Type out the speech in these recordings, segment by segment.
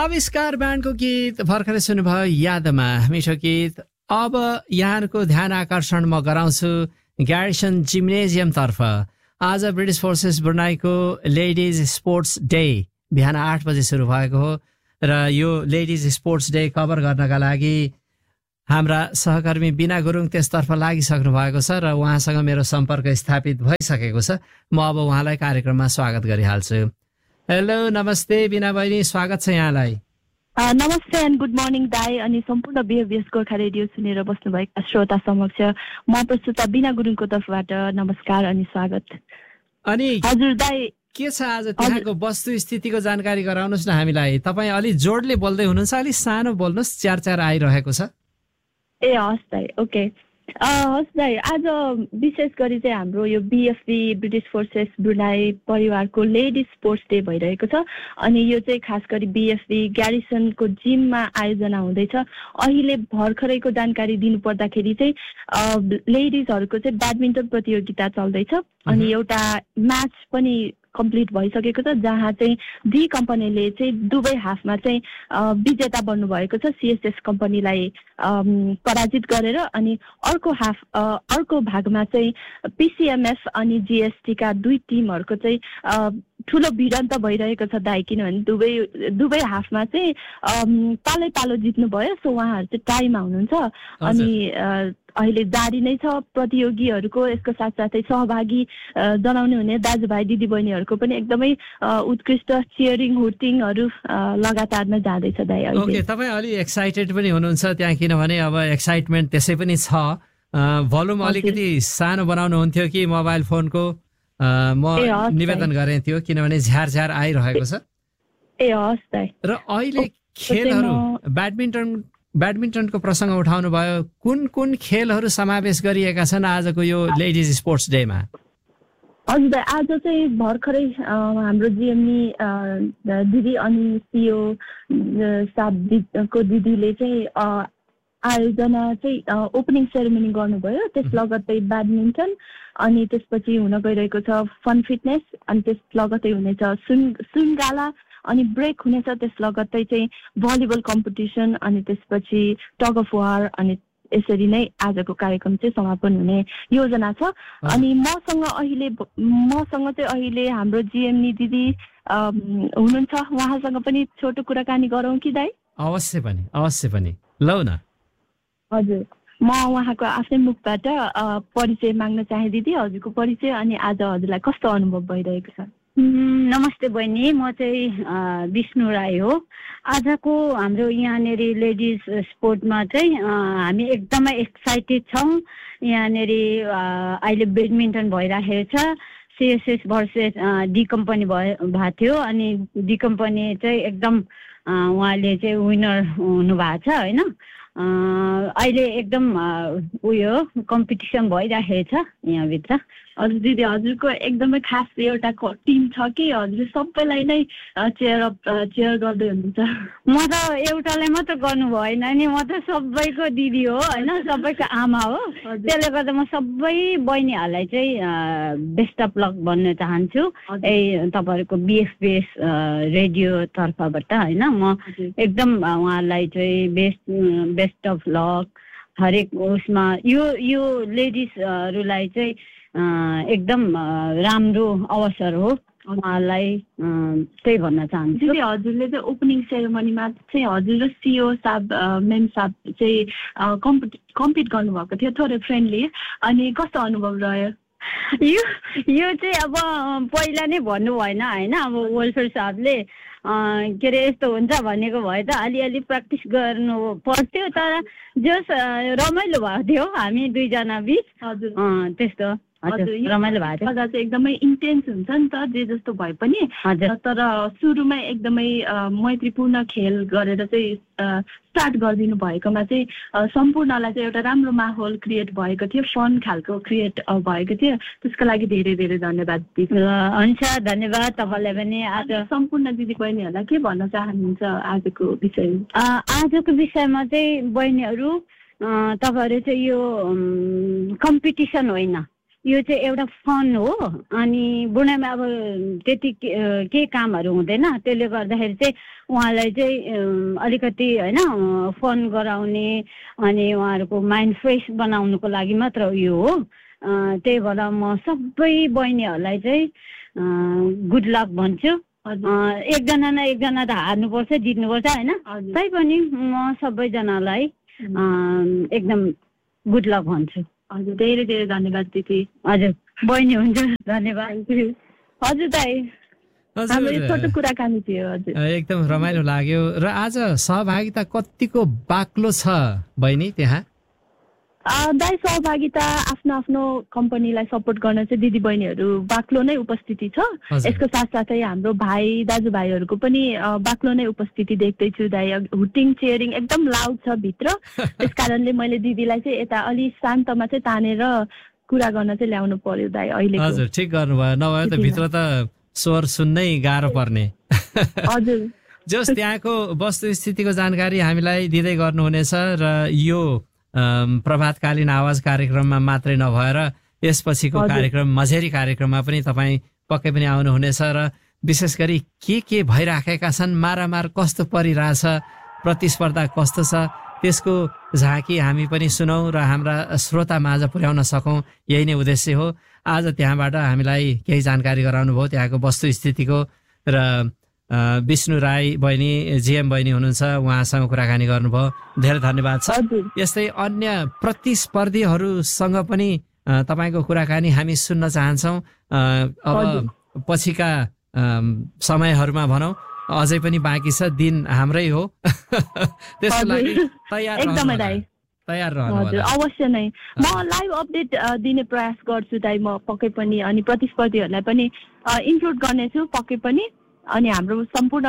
आविष्कार ब्यान्डको गीत भर्खरै सुन्नुभयो यादमा मिठो गीत। अब यहाँको ध्यान आकर्षण म गराउँछु ग्यारिसन जिम्नेजियम तर्फ। आज British forces ब्रुनाईको ladies sports day बिहान 8 बजे सुरु भएको हो र यो लेडिज स्पोर्ट्स डे कभर गर्नका लागि हाम्रा सहकर्मी बिना गुरुङ त्यसतर्फ लागिसक्नु भएको छ र उहाँसँग मेरो सम्पर्क स्थापित भइसकेको छ। म अब उहाँलाई कार्यक्रममा स्वागत गरिहाल्छु। हेलो, नमस्ते बिना बहिनी, स्वागत छ यहाँलाई। नमस्ते एन्ड गुड मर्निङ दाई अनि सम्पूर्ण बिहेभियर्स गोर्खा रेडियो सुनेर बस्नुभएका श्रोता समक्ष म प्रस्तुता बिना गुरुङको तर्फबाट नमस्कार अनि स्वागत। अनि हजुर दाई, के छ आज त्यहाँको वस्तुस्थितिको जानकारी गराउनुहोस् न हामीलाई। तपाईँ अलि जोडले बोल्दै हुनुहुन्छ, अलि सानो बोल्नुहोस्, च्यार आइरहेको छ। ए हस् दाई, ओके। हस् दाई, आज विशेष गरी चाहिँ हाम्रो यो बिएफबी ब्रिटिस फोर्सेस ब्रुनाई परिवारको लेडिज स्पोर्ट्स डे भइरहेको छ अनि यो चाहिँ खास गरी बिएफबी ग्यारिसनको जिममा आयोजना हुँदैछ। अहिले भर्खरैको जानकारी दिनुपर्दाखेरि चाहिँ लेडिजहरूको चाहिँ ब्याडमिन्टन प्रतियोगिता चल्दैछ अनि एउटा म्याच पनि कम्प्लिट भइसकेको छ जहाँ चाहिँ डी कम्पनीले चाहिँ दुवै हाफमा चाहिँ विजेता बन्नु भएको छ सिएसएस कम्पनीलाई पराजित गरेर। अनि अर्को भागमा चाहिँ पिसिएमएफ अनि जिएसटीका दुई टिमहरूको चाहिँ ठुलो भिडन्त भइरहेको छ दाइ, किनभने दुवै हाफमा चाहिँ पालो जित्नु भयो। सो उहाँहरू चाहिँ टाइमा हुनुहुन्छ अनि अहिले जारी नै छ प्रतियोगीहरूको। यसको साथसाथै सहभागी जनाउने हुने दाजुभाइ दिदीबहिनीहरूको पनि एकदमै उत्कृष्ट चियरिङ हुटिङहरू लगातारमा जाँदैछ दाइ। ओके, तपाईँ अलि एक्साइटेड पनि हुनुहुन्छ त्यहाँ, किनभने अब एक्साइटमेन्ट त्यसै पनि छ। भोल्युम अलिकति सानो बनाउनु हुन्थ्यो कि मोबाइल फोनको, म निवेदन गरेँ थियो किनभने झ्यार आइरहेको छ। ए हस् दाइ। र अहिले खेलहरू ब्याडमिन्टनको प्रसङ्ग उठाउनु भयो, कुन खेलहरू समावेश गरिएका छन् आजको यो लेडिज स्पोर्ट्स डेमा? हजुर दाइ, आज चाहिँ भर्खरै हाम्रो जिएमनी दिदी अनि सिओ साबको दिदीले चाहिँ आयोजना चाहिँ ओपनिङ सेरेमनी गर्नुभयो। त्यस लगत्तै ब्याडमिन्टन अनि त्यसपछि हुन गइरहेको छ फन फिटनेस अनि त्यस लगत्तै हुनेछ स्विङ गाला अनि ब्रेक हुनेछ। त्यस लगत्तै चाहिँ भलिबल कम्पिटिसन अनि त्यसपछि टग अफ वार अनि यसरी नै आजको कार्यक्रम चाहिँ समापन हुने योजना छ। अनि मसँग चाहिँ अहिले हाम्रो जिएमनी दिदी हुनुहुन्छ, उहाँसँग पनि छोटो कुराकानी गरौँ कि दाइ? अवश्य पनि लौ न। हजुर, म उहाँको आफ्नै मुखबाट परिचय माग्न चाहे दिदी, हजुरको परिचय अनि आज हजुरलाई कस्तो अनुभव भइरहेको छ? नमस्ते बहिनी, म चाहिँ विष्णु राई हो। आजको हाम्रो यहाँनिर लेडिज स्पोर्टमा चाहिँ हामी एकदमै एक्साइटेड छौँ। यहाँनिर अहिले ब्याडमिन्टन भइराखेको छ। सिएसएस भर्सेस डी कम्पनी भएको थियो अनि डी कम्पनी चाहिँ एकदम उहाँले चाहिँ विनर हुनुभएको छ होइन। अहिले एकदम उयो कम्पिटिसन भइराखेको छ यहाँभित्र। हजुर दिदी, हजुरको एकदमै खास एउटा टिम छ कि हजुरले सबैलाई नै चेयर गर्दै हुनुहुन्छ? म त एउटालाई मात्र गर्नु भएन नि, म त सबैको दिदी हो होइन, सबैको आमा हो। त्यसले गर्दा म सबै बहिनीहरूलाई चाहिँ बेस्ट अफ लक भन्न चाहन्छु तपाईँहरूको बिएफबिएस रेडियो तर्फबाट होइन। म एकदम उहाँहरूलाई चाहिँ बेस्ट अफ लक हरेक उसमा यो लेडिजहरूलाई चाहिँ एकदम राम्रो अवसर हो उहाँलाई त्यही भन्न चाहन्छु। दिदी, हजुरले चाहिँ ओपनिङ सेरेमनीमा चाहिँ हजुर र सिओ साहब मेम साहब चाहिँ कम्पिट गर्नुभएको थियो थोरै फ्रेन्डली, अनि कस्तो अनुभव रह्यो? यो चाहिँ अब पहिला नै भन्नु भएन होइन। अब वेलफेयर साहबले के अरे यस्तो हुन्छ भनेको भए त अलिअलि प्र्याक्टिस गर्नु पर्थ्यो, तर जस रमाइलो भएको थियो हामी दुईजना बिच। हजुर, त्यस्तो रमाइलो भएको थियो। चाहिँ एकदमै इन्टेन्स हुन्छ नि त जे जस्तो भए पनि, तर सुरुमै एकदमै मैत्रीपूर्ण खेल गरेर चाहिँ स्टार्ट गरिदिनु भएकोमा चाहिँ सम्पूर्णलाई चाहिँ एउटा राम्रो माहौल क्रिएट भएको थियो, फन खालको क्रिएट भएको थियो। त्यसको लागि धेरै धेरै धन्यवाद दिदी। हुन्छ, धन्यवाद तपाईँलाई पनि। आज सम्पूर्ण दिदी बहिनीहरूलाई के भन्न चाहनुहुन्छ आजको विषयमा? आजको विषयमा चाहिँ बहिनीहरू तपाईँहरू चाहिँ यो कम्पिटिसन होइन, यो चाहिँ एउटा फन हो अनि ब्रुनाईमा अब त्यति केही कामहरू हुँदैन त्यसले गर्दाखेरि चाहिँ उहाँलाई चाहिँ अलिकति होइन फन गराउने अनि उहाँहरूको माइन्ड फ्रेस बनाउनुको लागि मात्र यो हो त्यही भएर म सबै बहिनीहरूलाई चाहिँ गुड लक भन्छु एकजना न एकजना त हार्नुपर्छ जित्नुपर्छ होइन तैपनि म सबैजनालाई एकदम गुड लक भन्छु हजुर धेरै धेरै धन्यवाद दिदी हजुर बहिनी हुन्छ धन्यवाद हजुर दाइ हाम्रो छोटो कुराकानी थियो हजुर एकदम रमाइलो लाग्यो र आज सहभागिता कतिको बाक्लो छ बहिनी त्यहाँ दाइ सहभागिता आफ्नो आफ्नो कम्पनीलाई सपोर्ट गर्न चाहिँ दिदी बहिनीहरू बाक्लो नै उपस्थिति छ यसको साथसाथै हाम्रो भाइ दाजुभाइहरूको पनि बाक्लो नै उपस्थिति देख्दैछु दाइ हुटिङ चेयरिङ एकदम लाउड छ भित्र त्यस कारणले मैले दिदीलाई चाहिँ यता अलि शान्तमा चाहिँ तानेर कुरा गर्न चाहिँ ल्याउनु पर्यो दाइ अहिले हजुर ठिक गर्नुभयो नभए त भित्र त स्वर सुन्नै गाह्रो पर्ने हजुर जस त्यहाँको वस्तुस्थितिको जानकारी हामीलाई दिँदै गर्नुहुनेछ र यो प्रभातकालीन आवाज कार्यक्रममा मात्रै नभएर यसपछिको कार्यक्रम मझेरी कार्यक्रममा पनि तपाईँ पक्कै पनि आउनुहुनेछ र विशेष गरी के भइराखेका छन् मारामार कस्तो परिरहेछ प्रतिस्पर्धा कस्तो छ त्यसको झाँकी हामी पनि सुनौँ र हाम्रा श्रोता माझ पुर्याउन सकौँ यही नै उद्देश्य हो आज त्यहाँबाट हामीलाई केही जानकारी गराउनु भयो त्यहाँको वस्तुस्थितिको र विष्णु राई बहिनी जीएम बहिनी हुनुहुन्छ उहाँसँग कुराकानी गर्नुभयो धेरै धन्यवाद छ यस्तै अन्य प्रतिस्पर्धीहरूसँग पनि तपाईँको कुराकानी हामी सुन्न चाहन्छौँ अब पछिका समयहरूमा भनौँ अझै पनि बाँकी छ दिन हाम्रै हो त्यसको लागि तयार रहनु अवश्य नै म लाइभ अपडेट दिने प्रयास गर्छु दाइ म पक्कै पनि अनि प्रतिस्पर्धीहरूलाई पनि इन्क्लुड गर्नेछु पक्कै पनि अनि हाम्रो सम्पूर्ण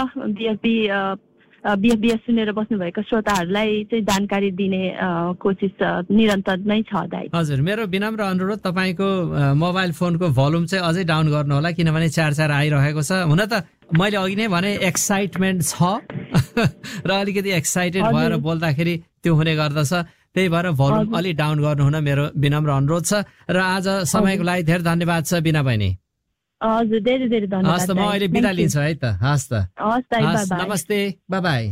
बिएफबिएस सुनेर बस्नुभएका श्रोताहरूलाई चाहिँ जानकारी दिने कोसिस निरन्तर नै छ दाइ हजुर मेरो विनम्र अनुरोध तपाईँको मोबाइल फोनको भोल्युम चाहिँ अझै डाउन गर्नु होला किनभने चार आइरहेको छ हुन त मैले अघि नै भने एक्साइटमेन्ट छ र अलिकति एक्साइटेड भएर बोल्दाखेरि त्यो हुने गर्दछ त्यही भएर भोल्युम अलि डाउन गर्नुहुन मेरो विनम्र अनुरोध छ र आज समयको लागि धेरै धन्यवाद छ बिना बहिनी हजुर धेरै धेरै धन्यवाद हस् त म अहिले बिदा लिन्छु है त हस् त नमस्ते बाइ बाइ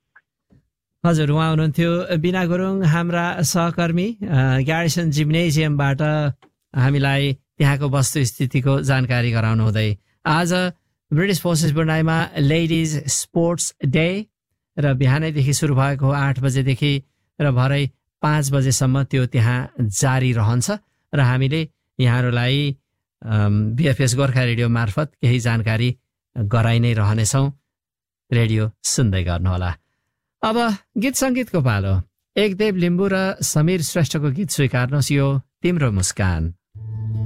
हजुर उहाँ हुनुहुन्थ्यो बिना गुरुङ हाम्रा सहकर्मी ग्यारिसन जिम्नेजियमबाट हामीलाई त्यहाँको वस्तुस्थितिको जानकारी गराउनु हुँदै आज British forces ब्रुनाईमा ladies sports day र बिहानैदेखि सुरु भएको 8 बजेदेखि र भरै 5 बजेसम्म त्यो त्यहाँ जारी रहन्छ र हामीले यहाँहरूलाई बिएफएस गोर्खा रेडियो मार्फत केही जानकारी गराइ नै रहनेछौँ रेडियो सुन्दै गर्नुहोला अब गीत सङ्गीतको पालो एकदेव लिम्बू र समीर श्रेष्ठको गीत स्वीकार्नुहोस् यो तिम्रो मुस्कान